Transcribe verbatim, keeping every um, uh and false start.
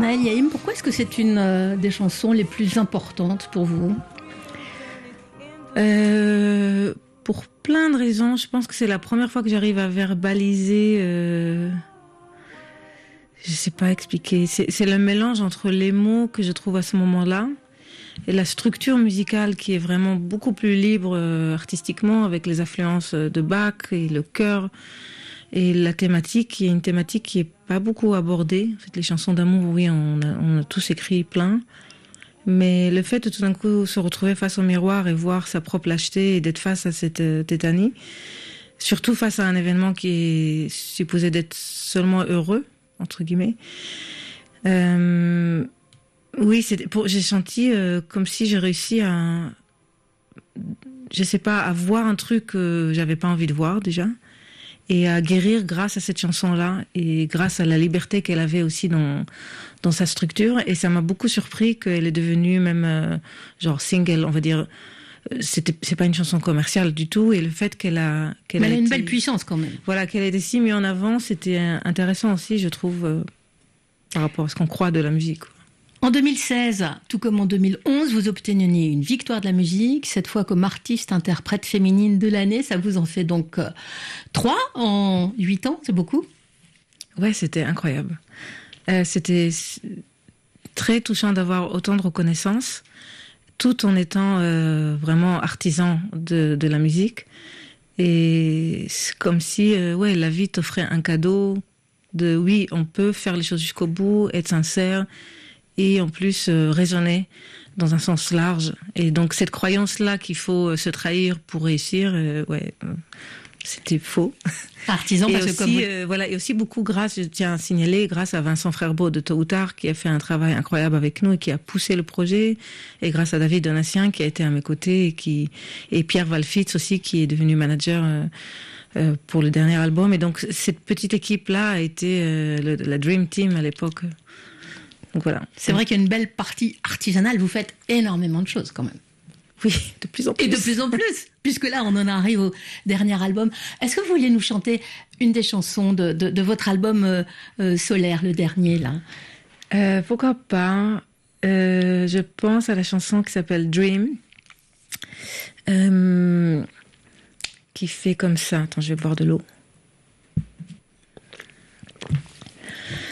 Naël Yaïm, pourquoi est-ce que c'est une euh, des chansons les plus importantes pour vous ? euh, Pour plein de raisons. Je pense que c'est la première fois que j'arrive à verbaliser... Euh, je sais pas expliquer. C'est, c'est le mélange entre les mots que je trouve à ce moment-là et la structure musicale qui est vraiment beaucoup plus libre euh, artistiquement, avec les influences de Bach et le chœur. Et la thématique, qui est une thématique qui est pas beaucoup abordée. En fait, les chansons d'amour, oui, on a, on a tous écrit plein. Mais le fait de tout d'un coup se retrouver face au miroir et voir sa propre lâcheté et d'être face à cette euh, tétanie, surtout face à un événement qui est supposé d'être seulement heureux, entre guillemets. Euh, oui, c'était pour, j'ai senti euh, comme si j'ai réussi à, je sais pas, à voir un truc que j'avais pas envie de voir déjà. Et à guérir grâce à cette chanson-là et grâce à la liberté qu'elle avait aussi dans dans sa structure. Et ça m'a beaucoup surpris qu'elle est devenue même euh, genre single, on va dire. C'était c'est pas une chanson commerciale du tout. Et le fait qu'elle a qu'elle Mais elle a a une été, belle puissance quand même. Voilà, qu'elle ait été si mise en avant, c'était intéressant aussi, je trouve, euh, par rapport à ce qu'on croit de la musique. En deux mille seize, tout comme en deux mille onze, vous obteniez une victoire de la musique, cette fois comme artiste interprète féminine de l'année. Ça vous en fait donc euh, trois en huit ans, c'est beaucoup ? Ouais, c'était incroyable. Euh, c'était très touchant d'avoir autant de reconnaissance, tout en étant euh, vraiment artisan de, de la musique. Et c'est comme si euh, ouais, la vie t'offrait un cadeau de oui, on peut faire les choses jusqu'au bout, être sincère, et en plus euh, raisonner dans un sens large. Et donc cette croyance-là qu'il faut euh, se trahir pour réussir, euh, ouais, euh, c'était faux. Artisan, et parce aussi, que comme vous... euh, voilà, et aussi beaucoup grâce, je tiens à signaler, grâce à Vincent Frerbeau de Tôt ou Tard, qui a fait un travail incroyable avec nous et qui a poussé le projet, et grâce à David Donatien, qui a été à mes côtés, et qui, et Pierre Valfitz aussi, qui est devenu manager, euh, euh, pour le dernier album. Et donc, cette petite équipe-là a été, euh, le, la Dream Team à l'époque. Donc voilà. C'est vrai qu'il y a une belle partie artisanale. Vous faites énormément de choses quand même. Oui, de plus en plus. Et de plus en plus, puisque là, on en arrive au dernier album. Est-ce que vous vouliez nous chanter une des chansons de, de, de votre album euh, euh, Solaire, le dernier, là ? euh, Pourquoi pas. Euh, je pense à la chanson qui s'appelle Dream, euh, qui fait comme ça. Attends, je vais boire de l'eau.